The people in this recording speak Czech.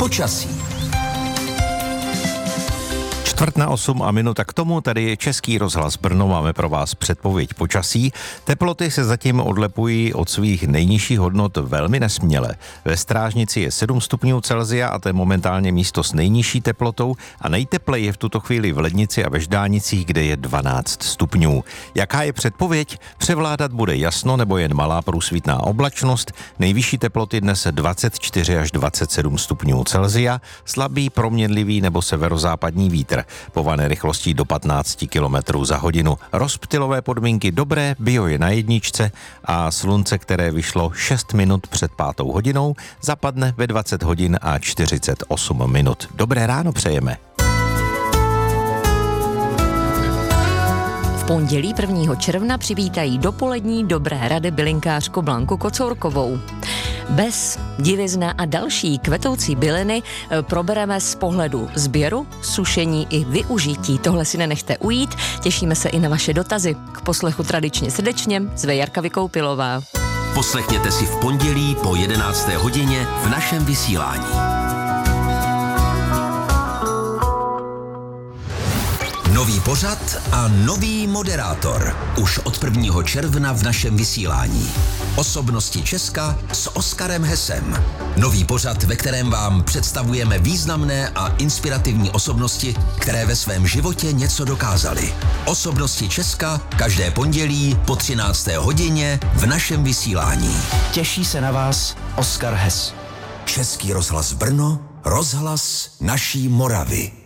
Počasí. 7:45 a minuta k tomu, tady je Český rozhlas Brno, máme pro vás předpověď počasí. Teploty se zatím odlepují od svých nejnižších hodnot velmi nesměle. Ve Strážnici je 7 stupňů Celsia a to je momentálně místo s nejnižší teplotou a nejtepleji je v tuto chvíli v Lednici a ve Ždánicích, kde je 12 stupňů. Jaká je předpověď? Převládat bude jasno nebo jen malá průsvitná oblačnost. Nejvyšší teploty dnes 24 až 27 stupňů Celsia, slabý, proměnlivý nebo severozápadní vítr. Pované rychlostí do 15 km za hodinu. Rozptylové podmínky dobré, bio je na jedničce a slunce, které vyšlo 6 minut před 5. hodinou, zapadne ve 20 hodin a 48 minut. Dobré ráno přejeme. V pondělí 1. června přivítají dopolední dobré rady bylinkářku Blanku Kocourkovou. Bez divizna a další kvetoucí byliny probereme z pohledu sběru, sušení i využití. Tohle si nenechte ujít, těšíme se i na vaše dotazy. K poslechu tradičně srdečně zve Jarka Vykoupilová. Poslechněte si v pondělí po 11. hodině v našem vysílání. Nový pořad a nový moderátor. Už od 1. června v našem vysílání. Osobnosti Česka s Oskarem Hesem. Nový pořad, ve kterém vám představujeme významné a inspirativní osobnosti, které ve svém životě něco dokázaly. Osobnosti Česka každé pondělí po 13. hodině v našem vysílání. Těší se na vás Oskar Hes. Český rozhlas Brno, rozhlas naší Moravy.